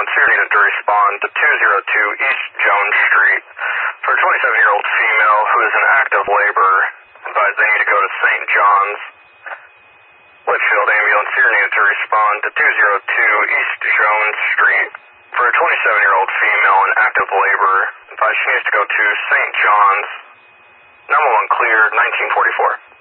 ambulance here needed to respond to 202 East Jones Street for a 27-year-old female who is in active labor. Advised they need to go to St. John's. Litchfield ambulance here needed to respond to 202 East Jones Street for a 27-year-old female in active labor. Advised she needs to go to St. John's. 911 cleared, 1944.